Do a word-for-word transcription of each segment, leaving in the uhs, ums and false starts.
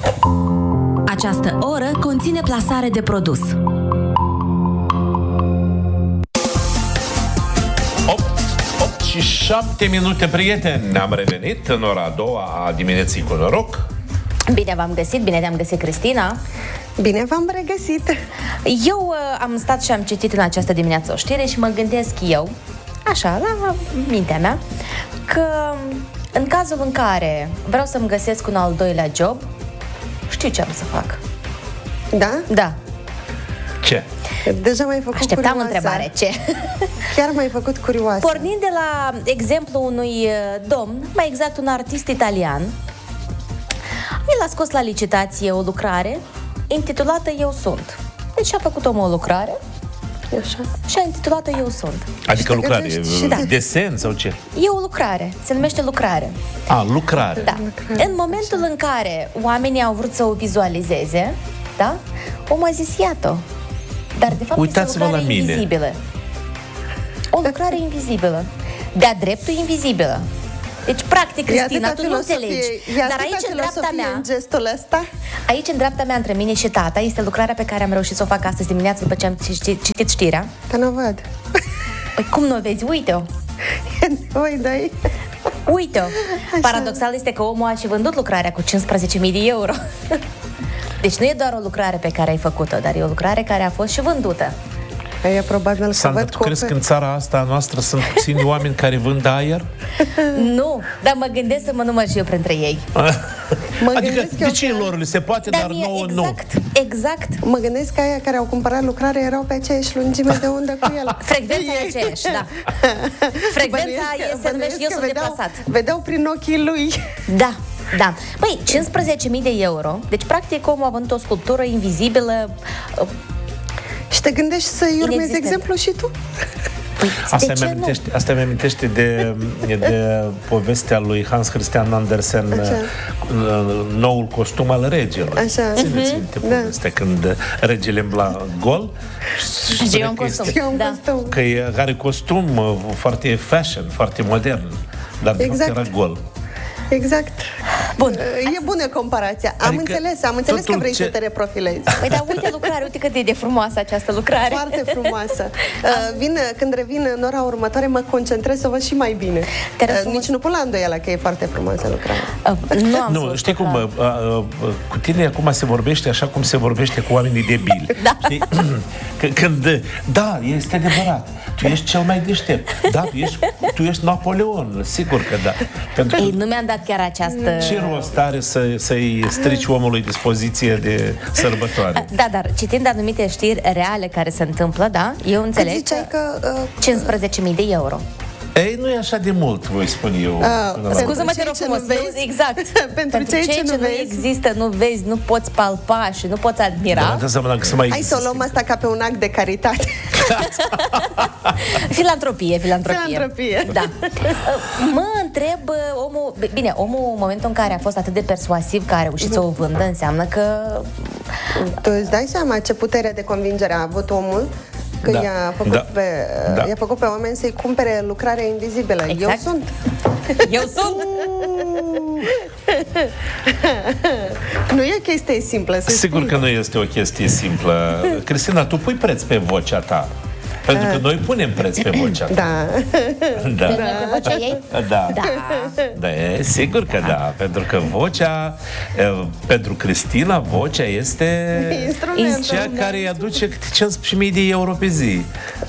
Această oră conține plasare de produs. opt și șapte minute, prieteni. Ne-am revenit în ora a doua a dimineții cu noroc. Bine v-am găsit, bine te-am găsit, Cristina. Bine v-am regăsit. Eu uh, am stat și am citit în această dimineață o știre și mă gândesc eu, așa, la mintea mea, că în cazul în care vreau să-mi găsesc un al doilea job, știu ce am să fac. Da? Da. Ce? Deja m-ai făcut Așteptam curioasă. întrebare, ce? Chiar m-ai făcut curioasă. Pornind de la exemplu unui domn, mai exact un artist italian, el a scos la licitație o lucrare intitulată Eu sunt. Deci a făcut omul o lucrare Așa. și a intitulată Eu sunt. Adică Și te lucrare, gândești și da. desen sau ce? E o lucrare, se numește lucrare. A, lucrare. Da. În momentul în care oamenii au vrut să o vizualizeze, da? Omul a zis, iată. Dar de fapt Uitați-vă este o lucrare la mine. invizibilă. O lucrare invizibilă. De-a dreptul invizibilă. Deci, practic, Cristina, tu nu înțelegi. Dar aici, în dreapta mea, în gestul ăsta. aici, în dreapta mea, între mine și tata, este lucrarea pe care am reușit să o fac astăzi dimineață după ce am citit, citit știrea. Dar nu văd. Păi, cum nu o vezi? Uite-o. Oi, dai. Uite-o. Paradoxal este că omul a și vândut lucrarea cu cincisprezece mii de euro. Deci nu e doar o lucrare pe care ai făcut-o, dar e o lucrare care a fost și vândută. E probabil că Sandra, văd tu crezi că în țara asta noastră sunt puțini oameni care vând aer? Nu, dar mă gândesc să mă număr și eu printre ei. Mă Adică gândesc de eu ce că- lor le se poate, dar, Dar mie, nouă exact, nu? exact. Mă gândesc că aia care au cumpărat lucrare erau pe aceeași lungime de undă cu el. Frecvența e aceeași, da. Frecvența Bănuiesc e, că- se numește bănuiesc Eu că sunt vedeau, deplasat. vedeau prin ochii lui. Da, da. Băi, cincisprezece mii de euro. Deci, practic, omul a vândut o sculptură invizibilă. Și te gândești să-i urmezi Inexistent. exemplu și tu? Păi, Asta de îmi ce nu? amintește, asta îmi amintește de, de povestea lui Hans Christian Andersen, Așa. uh, noul costum al regelui. Așa. Țineți minte Da. povestea când regele îmbla gol și Și spune eu în că este- costum. Eu un Da. costum. că e, are costum uh, foarte fashion, foarte modern, dar de Exact. fapt era gol. Exact. Bun. E bună comparația. Am Adică înțeles, am înțeles că totul vrei ce- să te reprofilezi. Păi, dar uite lucrare, uite cât e de frumoasă această lucrare. Foarte frumoasă. Uh, Vin, când revin în ora următoare, mă concentrez să văd și mai bine. Te rog Uh, frumos. Nici nu pun la îndoială că e foarte frumoasă lucrarea. Uh, Nu am Nu, spus știi că- cum, uh, uh, uh, cu tine acum se vorbește așa cum se vorbește cu oamenii debili. Da. Știi? C- Când, da, este adevărat, tu ești cel mai deștept. Da, tu ești, tu ești Napoleon, sigur că da. Pentru Ei, că nu mi-am dat chiar această... ce rost are să, să-i strici omului dispoziție de sărbătoare? Da, dar citind anumite știri reale care se întâmplă, da, eu Cât înțeleg ziceai că că... Uh, cincisprezece mii de euro. Ei, nu e așa de mult, voi spun eu. Uh, până la urmă. Scuză-mă, te cei rog ce frumos, nu vezi, nu, exact. pentru cei ce nu nu vezi. există, nu vezi, nu poți palpa și nu poți admira. Dar înseamnă că să mai Hai să o luăm asta ca pe un act de caritate. Filantropie, filantropie. Filantropie. Da. Mă întreb, omul, bine, omul în momentul în care a fost atât de persuasiv că a reușit să o vândă, înseamnă că Tu îți dai seama ce putere de convingere a avut omul că Da. i-a, făcut Da. pe, Da. i-a făcut pe oameni să-i cumpere lucrare invizibilă. Exact. Eu sunt. eu sunt. Nu e o chestie simplă, să Sigur știi. că nu este o chestie simplă. Cristina, tu pui preț pe vocea ta. Pentru că noi punem preț pe vocea ta. Da. Da. Pe vocea ei? Da. Da. Da, e, sigur că da. Pentru că vocea, e, pentru Cristina, vocea este Instrumentul. cea care îi aduce câte cincisprezece mii de euro pe zi.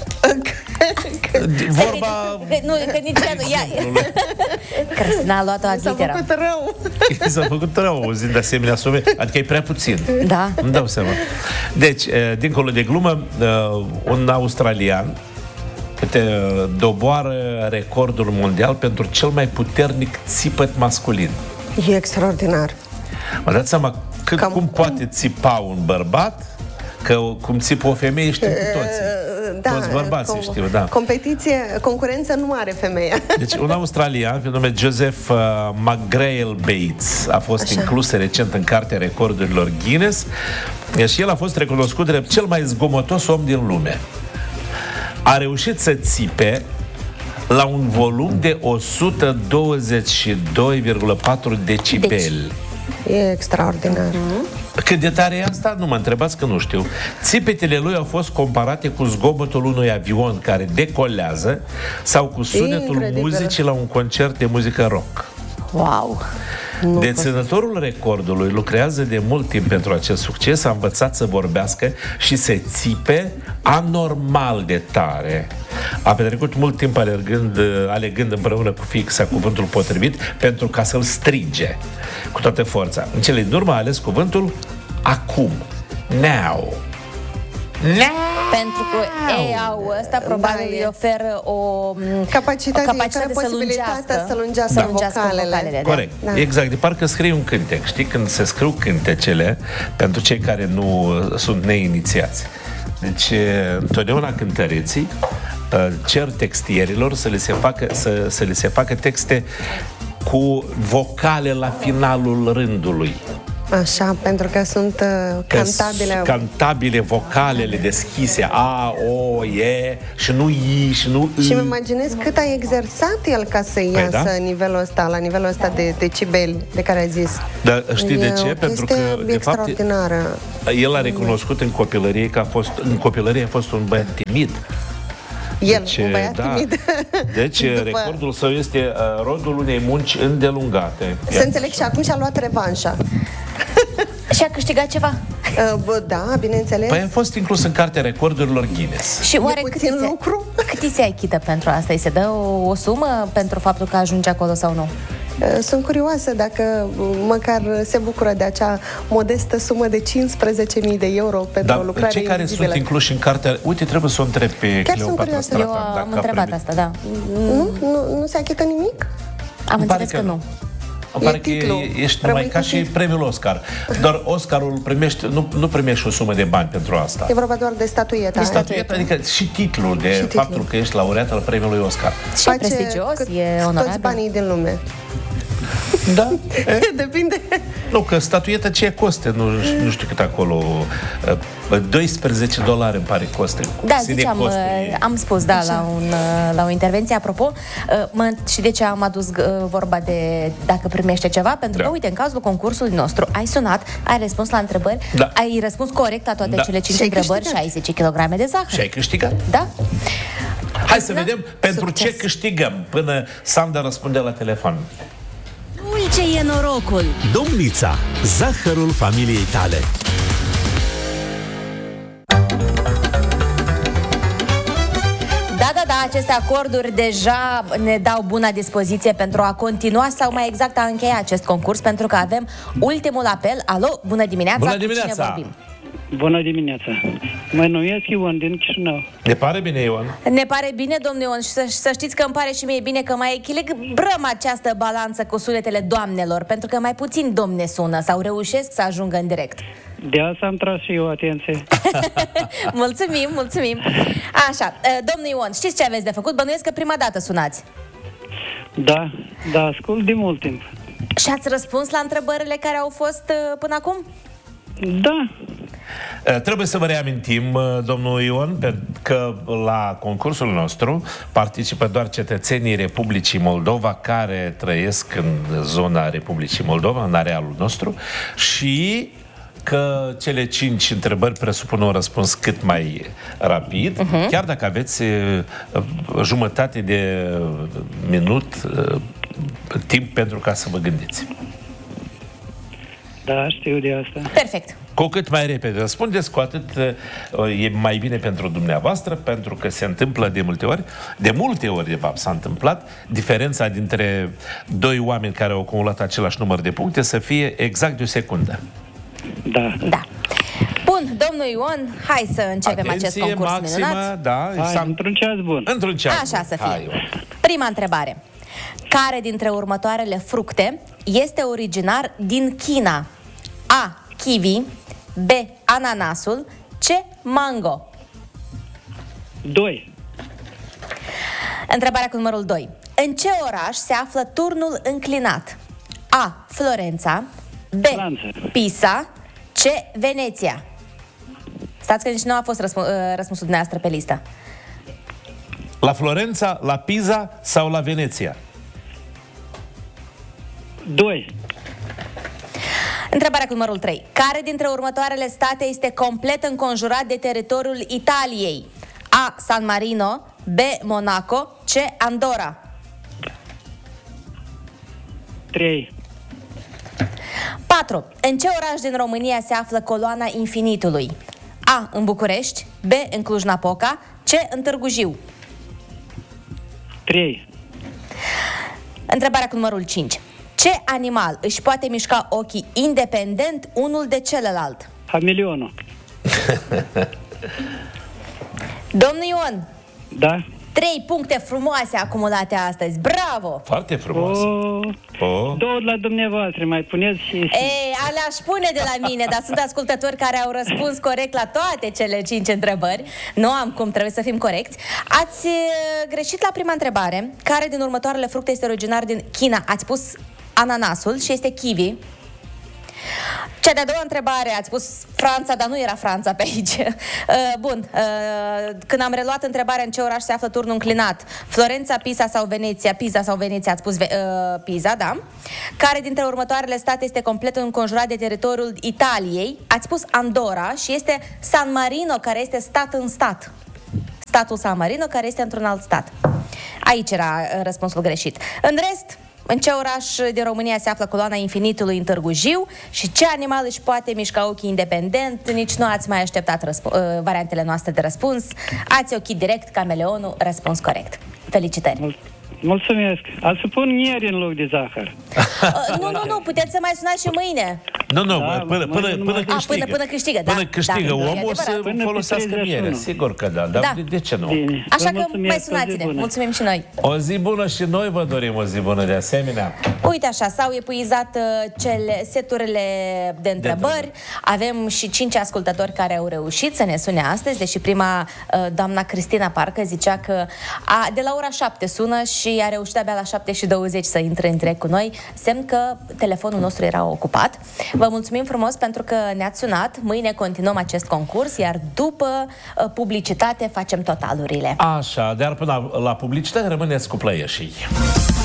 Vorba... Că, nu, că nici ea nu. Ia, Cristina a luat-o ad S-a literam. făcut rău. I s-a făcut rău auzind de asemenea sume. Adică e prea puțin. Da. Îmi dau seama. Deci, e, dincolo de glumă, e, un australian uite, doboară recordul mondial pentru cel mai puternic țipăt masculin. E extraordinar. Mă dați seama cât, Cam cum poate țipa un bărbat, că cum țipă o femeie știm cu toții. Da, Toți bărbații com- știu, da. Competiție, concurență nu are femeia. Deci un australian pe nume Joseph uh, McGrail Bates a fost Așa. inclus recent în cartea recordurilor Guinness și el a fost recunoscut drept cel mai zgomotos om din lume. A reușit să țipe la un volum de o sută douăzeci și doi virgulă patru decibeli. E extraordinar. Cât de tare e asta? Nu mă întrebați că nu știu. Țipetele lui au fost comparate cu zgomotul unui avion care decolează sau cu sunetul Incredibil. muzicii la un concert de muzică rock. Wow! Deținătorul recordului lucrează de mult timp pentru acest succes, a învățat să vorbească și să țipe anormal de tare. A petrecut mult timp alergând, alegând împreună cu fiica cuvântul potrivit pentru ca să-l strige cu toată forța. În cele din urmă a ales cuvântul acum. Now. Pentru că ei au ăsta probabil Da, e. îi oferă o Capacitate, o capacitate care să posibilitatea lungească, să lungească, să lungească vocalele. vocalele. Da. Corect, Da. exact, de parcă scrii un cântec. Știi, când se scriu cântecele, pentru cei care nu sunt neinițiați. Deci, întotdeauna cântăreții cer textierilor să le se facă, să, să le se facă texte cu vocale la finalul rândului. Așa, pentru că sunt uh, Că cantabile. Cantabile, vocalele deschise, A, O, E, și nu I, și nu I. Și îmi imaginez cât a exersat el ca să iasă da? nivelul ăsta, la nivelul ăsta de decibeli de care a zis. Dar știi de E ce? o Pentru chestie că, de fapt, extraordinară. el a recunoscut în copilărie că a fost, în copilărie a fost un băiat timid. El, un băiat da. timid. Deci, După- recordul său este uh, rodul unei munci îndelungate. Să înțeleg, și acum și-a luat revanșa. Și a câștigat ceva. Uh, bă, da, bineînțeles. Păi a fost inclus în cartea recordurilor Guinness. Și oare cât puțin îi se, lucru? cât îi se achită pentru asta? Îi se dă o, o sumă pentru faptul că ajunge acolo sau nu? Uh, Sunt curioasă dacă uh, măcar se bucură de acea modestă sumă de cincisprezece mii de euro pentru o Dar lucrare cei care invizibilă. sunt incluși în cartea... Uite, trebuie să o întreb pe Chiar sunt Cleopatra curioasă. Eu Stratan, dacă am a întrebat primit. asta, da. Nu? Nu, nu se achită nimic? Am Îmi pare înțeles că, că nu. Îmi pare E că titlul. e- ești Rămâi numai ca cu și titlul. premiul Oscar. Doar Oscarul primești, nu, nu primești o sumă de bani pentru asta. E vorba doar de statuieta. E statuită, adică și titlul de Și titlul. faptul că ești laureat al premiului Oscar. Și Face prestigios, cât e toți onorabil. banii din lume. Da? Depinde. Nu, că statuieta ce costă, nu, nu știu cât acolo, doisprezece dolari îmi pare costă. Da, Ține ziceam, costă, uh, e- am spus, da, la, un, uh, la o intervenție, apropo, uh, mă, și de ce am adus uh, vorba de dacă primește ceva, pentru Da. că, uite, în cazul concursului nostru, ai sunat, ai răspuns la întrebări, Da. ai răspuns corect la toate Da. cele cinci Și ai întrebări, câștigat. șaizeci kilograme de zahăr. Și ai câștigat. Da? Hai să Da? vedem pentru Succes. ce câștigăm până Sanda răspunde la telefon. Dulce e norocul. Domnița, zahărul familiei tale. Da, da, da, aceste acorduri deja ne dau bună dispoziție pentru a continua sau mai exact a încheia acest concurs, pentru că avem ultimul apel. Alo, bună dimineața! Bună Cu cine dimineața! vorbim? Bună dimineața! Mă numesc Ion din Chișinău. Ne pare bine, Ion? Ne pare bine, domnule Ion, și să, și să știți că îmi pare și mie bine că mai echilibrăm această balanță cu sunetele doamnelor, pentru că mai puțin domne sună sau reușesc să ajungă în direct. De asta am tras și eu atenție. Mulțumim, mulțumim. Așa, domnule Ion, știți ce aveți de făcut? Bănuiesc că prima dată sunați. Da, da, ascult de mult timp. Și ați răspuns la întrebările care au fost uh, până acum? Da, Uh, Trebuie să vă reamintim, uh, domnul Ion, pe- că la concursul nostru participă doar cetățenii Republicii Moldova care trăiesc în zona Republicii Moldova, în arealul nostru, și că cele cinci întrebări presupun un răspuns cât mai rapid, uh-huh. chiar dacă aveți uh, jumătate de minut uh, timp pentru ca să vă gândiți. da, știu de asta. Perfect. Cu cât mai repede răspundeți, cu atât uh, e mai bine pentru dumneavoastră, pentru că se întâmplă de multe ori, de multe ori, de fapt, s-a întâmplat diferența dintre doi oameni care au acumulat același număr de puncte să fie exact de o secundă. Da. Da. Bun, domnul Ion, hai să începem acest Atenție concurs maximă, minunat. da, Hai, s-a- într-un ceas bun. într-un ceas. Așa să Hai, fie. Ion. Prima întrebare. Care dintre următoarele fructe este originar din China? A. Kiwi, B. Ananasul, C. Mango. Doi. Întrebarea cu numărul doi. În ce oraș se află turnul înclinat? A. Florența, B. Franța. Pisa, C. Veneția. Stați că nici nu a fost răspu- uh, răspunsul dumneavoastră pe listă. La Florența, la Pisa sau la Veneția? Doi. Întrebarea cu numărul trei. Care dintre următoarele state este complet înconjurat de teritoriul Italiei? A. San Marino, B. Monaco, C. Andorra. trei. patru. În ce oraș din România se află coloana infinitului? A. În București, B. În Cluj-Napoca, C. În Târgu Jiu. trei. Întrebarea cu numărul cinci. Ce animal își poate mișca ochii independent unul de celălalt? Hamilionul. Domnul Ion, Da? trei puncte frumoase acumulate astăzi. Bravo! Foarte frumos. O, O. două la dumneavoastră, mai puneți și... Ei, le-aș pune de la mine, dar sunt ascultători care au răspuns corect la toate cele cinci întrebări. Nu am cum, trebuie să fim corecți. Ați uh, greșit la prima întrebare. Care din următoarele fructe este originar din China? Ați pus ananasul și este kiwi. Cea de-a doua întrebare, ați spus Franța, dar nu era Franța pe aici. Uh, bun, uh, când am reluat întrebarea în ce oraș se află turnul înclinat, Florența, Pisa sau Veneția, Pisa sau Veneția, ați spus uh, Pisa, da? Care dintre următoarele state este complet înconjurat de teritoriul Italiei? Ați spus Andorra și este San Marino, care este stat în stat. Statul San Marino, care este într-un alt stat. Aici era uh, răspunsul greșit. În rest, în ce oraș din România se află coloana infinitului în Târgu Jiu și ce animal își poate mișca ochii independent? Nici nu ați mai așteptat răsp- variantele noastre de răspuns. Ați ochit direct, cameleonul, răspuns corect. Felicitări! Mul- Mulțumesc. Al să pun ieri în loc de zahăr. Uh, nu, nu, nu, puteți să mai sunați și mâine. Nu, nu, Da, până, mă, până, nu până mai- A, câștigă. până, până câștigă, da. Până câștigă da, omul, e să adevărat. Până pe folosească treizeci și unu. miere. Sigur că da, dar Da. de, de ce nu? Bine. Așa Vă că mulțumesc, mai o zi sunați-ne. bună. Mulțumim și noi. O zi bună și noi vă dorim o zi bună de asemenea. Uite așa, s-au epuizat uh, cele, seturile de întrebări. Avem și cinci ascultători care au reușit să ne sune astăzi, deși prima, uh, doamna Cristina parcă zicea că a, de la ora șapte sună și a reușit abia la șapte și douăzeci să intre în direct cu noi, semn că telefonul nostru era ocupat. Vă mulțumim frumos pentru că ne-ați sunat. Mâine continuăm acest concurs, iar după uh, publicitate facem totalurile. Așa, dar până la publicitate rămâneți cu plăieșii.